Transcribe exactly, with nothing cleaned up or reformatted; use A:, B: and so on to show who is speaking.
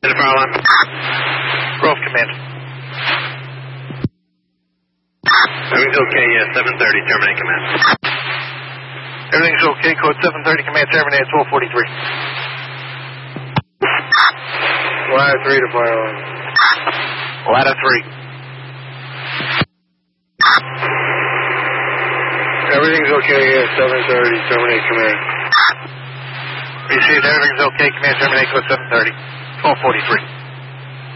A: To the power line.
B: Grove Command.
A: Everything's okay, yeah, seven thirty, terminate command.
B: Everything's okay, code seven thirty, command terminate at twelve forty-three.
C: Ladder three to power line.
B: Ladder three.
C: Everything's okay, yeah, seven thirty, terminate command.
B: Received, everything's okay, command terminate code seven thirty, twelve forty-three.